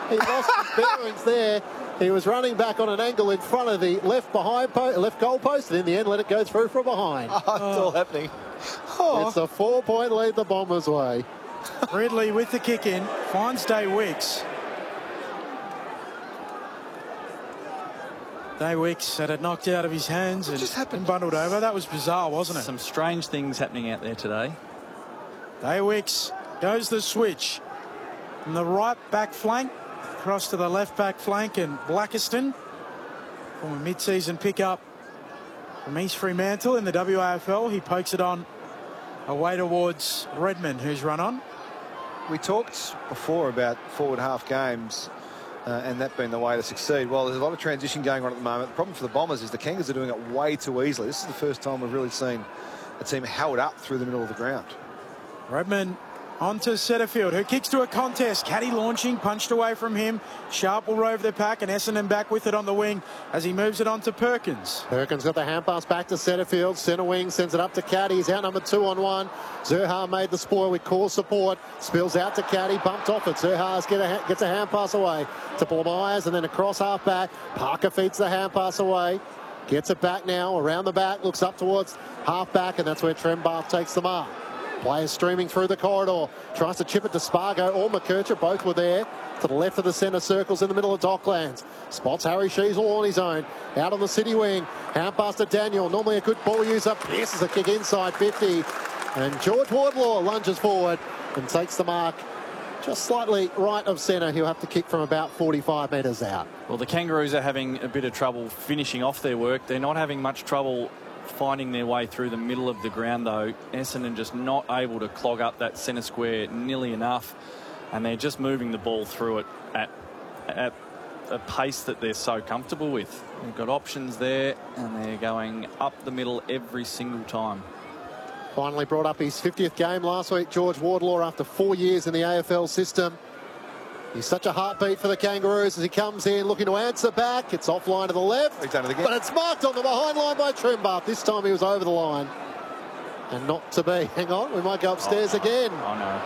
He lost his bearings there. He was running back on an angle in front of the left goal post, and in the end let it go through from behind. Oh, it's all happening. It's a 4-point lead the Bombers' way. Ridley with the kick in, finds Day Wicks. Day Wicks had it knocked out of his hands and bundled over. That was bizarre, wasn't it? Some strange things happening out there today. Day Wicks goes the switch from the right back flank across to the left back flank, and Blackiston from a mid-season pickup from East Fremantle in the WAFL. He pokes it on away towards Redmond, who's run on. We talked before about forward half games and that being the way to succeed. Well, there's a lot of transition going on at the moment. The problem for the Bombers is the Kangas are doing it way too easily. This is the first time we've really seen a team held up through the middle of the ground. Redmond onto Setterfield, who kicks to a contest. Caddy launching, punched away from him. Sharp will rove the pack, and Essendon back with it on the wing as he moves it on to Perkins. Perkins got the hand pass back to Setterfield. Centre wing sends it up to Caddy. He's out number 2 on 1. Zurhaar made the spoil with core support. Spills out to Caddy, bumped off it. Zurhaar gets a hand pass away to Paul Myers, and then across half back. Parker feeds the hand pass away. Gets it back now, around the back, looks up towards half back, and that's where Trembath takes the mark. Players streaming through the corridor. Tries to chip it to Spargo or McKercher. Both were there. To the left of the centre circles in the middle of Docklands. Spots Harry Sheasel on his own. Out on the city wing. Hand pass to Daniel. Normally a good ball user. Pierces a kick inside 50. And George Wardlaw lunges forward and takes the mark just slightly right of centre. He'll have to kick from about 45 metres out. Well, the Kangaroos are having a bit of trouble finishing off their work. They're not having much trouble finding their way through the middle of the ground, though. Essendon just not able to clog up that centre square nearly enough, and they're just moving the ball through it at a pace that they're so comfortable with. They've got options there, and they're going up the middle every single time. Finally brought up his 50th game last week, George Wardlaw, after 4 years in the AFL system. He's such a heartbeat for the Kangaroos as he comes in looking to answer back. It's offline to the left. He's done it again. But it's marked on the behind line by Trembath. This time he was over the line. And not to be. Hang on, we might go upstairs again. Oh, no.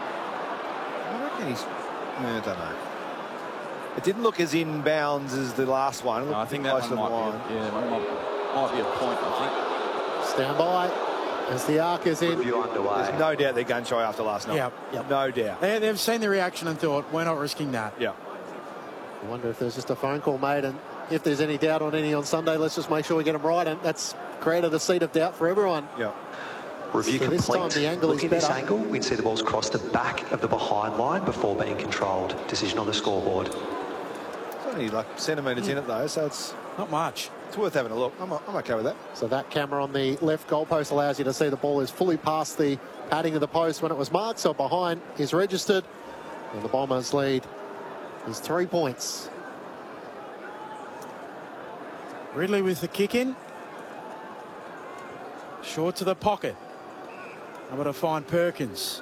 I reckon he's... I don't know. It didn't look as inbounds as the last one. No, I think that one might be a point, I think. Stand by as the arc is in. There's no doubt they're gun shy after last night. Yep. No doubt. They've seen the reaction and thought, we're not risking that. Yeah. I wonder if there's just a phone call made, and if there's any doubt on any on Sunday, let's just make sure we get them right. And that's created a seed of doubt for everyone. Yeah. Review so complete. This time the angle Looking is at better. this angle, we'd see the ball's crossed the back of the behind line before being controlled. Decision on the scoreboard. It's only like centimetres in it, though, so it's not much. It's worth having a look. I'm okay with that. So that camera on the left goalpost allows you to see the ball is fully past the padding of the post when it was marked. So behind is registered. And the Bombers lead is 3 points. Ridley with the kick in. Short to the pocket. Able to find Perkins.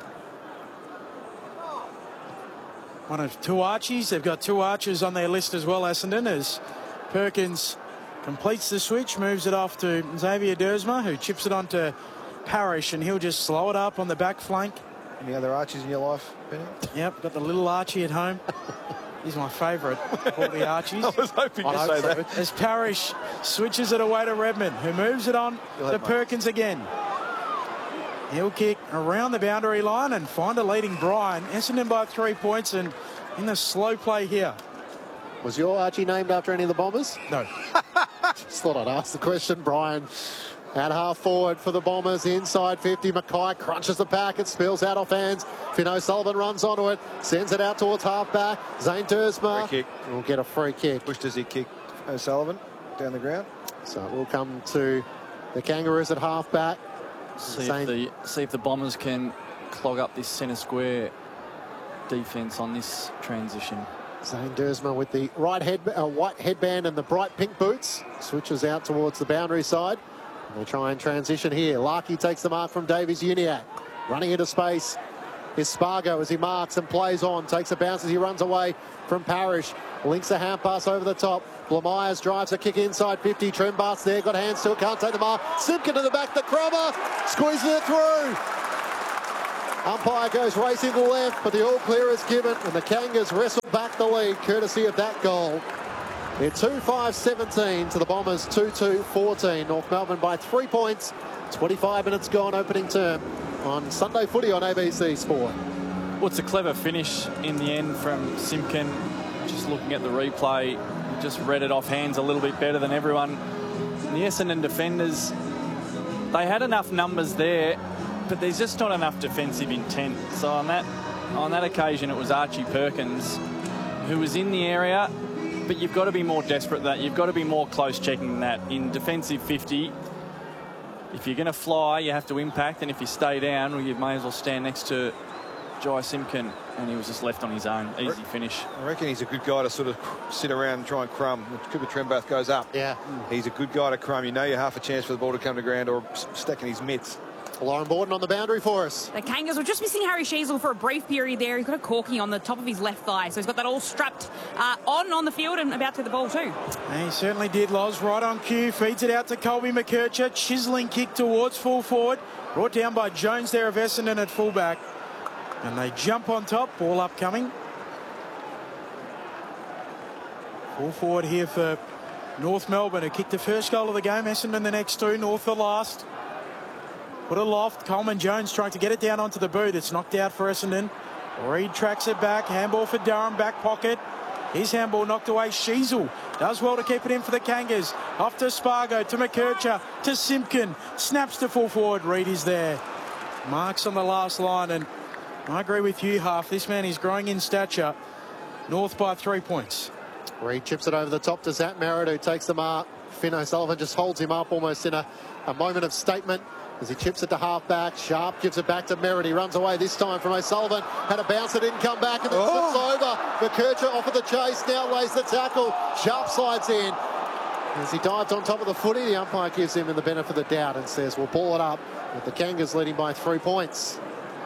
One of 2 Archies. They've got 2 Archers on their list as well, Essendon, as Perkins completes the switch, moves it off to Xavier Dersma, who chips it onto Parrish, and he'll just slow it up on the back flank. Any other Archies in your life, Benny? Yep, got the little Archie at home. He's my favourite of all the Archies. I was hoping to say that. As Parrish switches it away to Redmond, who moves it on to Perkins again. He'll kick around the boundary line and find a leading Brian. Essendon by 3 points, and in the slow play here. Was your Archie named after any of the Bombers? No. Just thought I'd ask the question. Brian at half forward for the Bombers, inside 50. Mackay crunches the pack. It spills out off hands. Finn O'Sullivan runs onto it, sends it out towards half back. Zane Dersma Free kick. will get a free kick. Which does he kick O'Sullivan down the ground? So it will come to the Kangaroos at half back. See if the Bombers can clog up this centre square defence on this transition. Zane Dersma with the white headband and the bright pink boots. Switches out towards the boundary side. And they try and transition here. Larkey takes the mark from Davies Uniac. Running into space is Spargo as he marks and plays on. Takes a bounce as he runs away from Parrish. Links a hand pass over the top. Blamires drives a kick inside 50. Trembath's there, got hands to it, can't take the mark. Simpkin to the back, the Cromer squeezes it through. Umpire goes racing to the left, but the all clear is given, and the Kangas wrestle back the lead, courtesy of that goal. They're 2-5-17 to the Bombers 2-2-14. North Melbourne by 3 points. 25 minutes gone opening term on Sunday Footy on ABC Sport. Well, it's a clever finish in the end from Simpkin. Just looking at the replay, he just read it off hands a little bit better than everyone. And the Essendon defenders, they had enough numbers there, but there's just not enough defensive intent. So on that occasion, it was Archie Perkins who was in the area, but you've got to be more desperate than that. You've got to be more close checking than that. In defensive 50, if you're going to fly, you have to impact, and if you stay down, well, you may as well stand next to Jai Simpkin, and he was just left on his own. Easy finish. I reckon he's a good guy to sort of sit around and try and crumb. When Cooper Trembath goes up, yeah, he's a good guy to crumb. You know you half a chance for the ball to come to ground or stuck in his mitts. Lauren Borden on the boundary for us. The Kangas were just missing Harry Sheasel for a brief period there. He's got a corky on the top of his left thigh, so he's got that all strapped on the field and about to the ball too. And he certainly did, Loz. Right on cue, feeds it out to Colby McKercher. Chiselling kick towards full forward. Brought down by Jones there of Essendon at fullback. And they jump on top, ball upcoming. Full forward here for North Melbourne, who kicked the first goal of the game. Essendon the next two, North the last. Put aloft, Coleman Jones trying to get it down onto the boot. It's knocked out for Essendon. Reid tracks it back, handball for Durham, back pocket. His handball knocked away. Sheasel does well to keep it in for the Kangas. Off to Spargo, to McKercher, to Simpkin. Snaps to full forward, Reid is there. Marks on the last line, and I agree with you, Half. This man is growing in stature. North by 3 points. Reid chips it over the top to Zach Merritt, who takes the mark. Finn O'Sullivan just holds him up almost in a moment of statement as he chips it to half-back. Sharp gives it back to Merritt. He runs away this time from O'Sullivan. Had a bounce that didn't come back, and then slips over. McKercher offered the chase, now lays the tackle. Sharp slides in. As he dives on top of the footy, the umpire gives him the benefit of the doubt and says, we'll ball it up, with the Kangas leading by 3 points.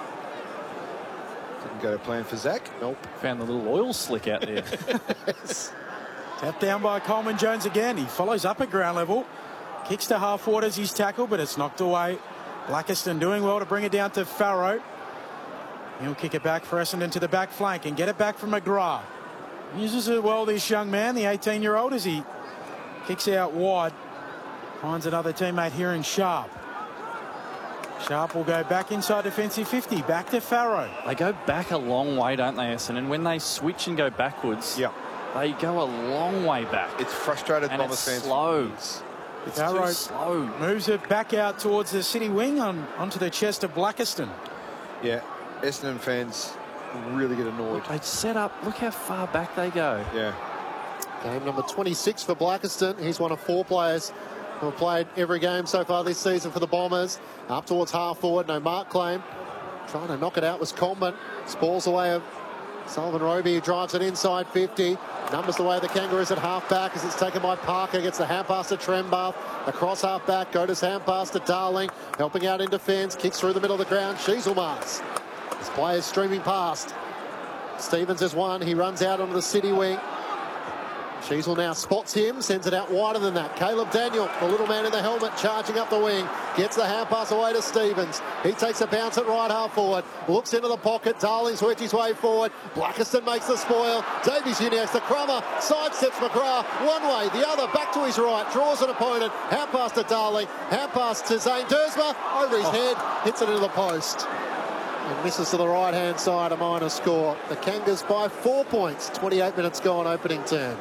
Didn't go to plan for Zach. Nope. Found the little oil slick out there. Yes. Tapped down by Coleman Jones again. He follows up at ground level. Kicks to half forward as he's tackled, but it's knocked away. Blackiston doing well to bring it down to Farrow. He'll kick it back for Essendon to the back flank and get it back from McGrath. Uses it well, this young man, the 18-year-old, as he kicks out wide. Finds another teammate here in Sharp. Sharp will go back inside defensive 50, back to Farrow. They go back a long way, don't they, Essendon? When they switch and go backwards, Yeah, they go a long way back. it's frustrated And Bombers it's fans. slow. It's Farrow too slow. moves it back out towards the city wing onto the chest of Blackiston. Yeah, Essendon fans really get annoyed. They set up. Look how far back they go. Yeah. Game number 26 for Blackiston. He's one of 4 players who have played every game so far this season for the Bombers. Up towards half forward, no mark claim. Trying to knock it out was Coleman. Spalls away of Sullivan Roby, who drives it inside 50. Numbers away the Kangaroos at half back as it's taken by Parker. Gets the hand pass to Trembath. Across half back, Goda's hand pass to Darling. Helping out in defence. Kicks through the middle of the ground. Sheaselmars. His players streaming past. Stevens is one. He runs out onto the city wing. Sheasel now spots him, sends it out wider than that. Caleb Daniel, the little man in the helmet, charging up the wing. Gets the hand pass away to Stevens. He takes a bounce at right half forward. Looks into the pocket. Darling's wedged his way forward. Blackiston makes the spoil. Davies Uniacke, the crummer, sidesteps McGrath. One way, the other, back to his right. Draws an opponent. Hand pass to Darling. Hand pass to Zane Dersma. Over his head. Hits it into the post. And misses to the right-hand side, a minor score. The Kangas by 4 points. 28 minutes gone, opening term.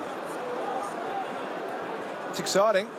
It's exciting.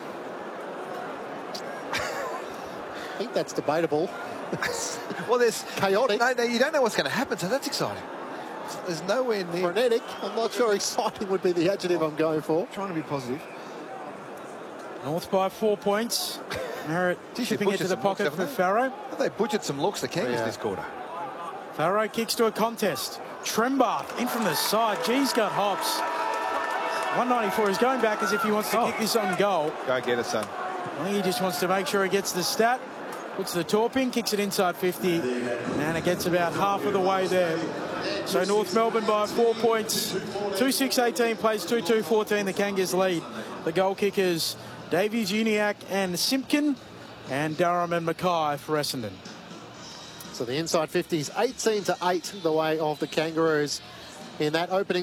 I think that's debatable. Well, there's Chaotic. No, you don't know what's going to happen, so that's exciting. There's nowhere near. Frenetic. I'm not sure exciting would be the adjective I'm going for. Trying to be positive. North by 4 points. Merritt chipping it to the pocket for Farrow. They butchered some looks, the Kangas, this quarter. Farrow kicks to a contest. Trembath in from the side. G's got hops. 194 is going back as if he wants to kick this on goal. Go get it, son. I think he just wants to make sure he gets the stat. Puts the torp in, kicks it inside 50, and it gets about half of the way there. So North Melbourne by 4 points. 2-6-18 plays 2-2-14. The Kangas lead. The goal kickers Davies, Uniacke and Simpkin, and Durham and Mackay for Essendon. So the inside 50s 18-8 the way of the Kangaroos in that opening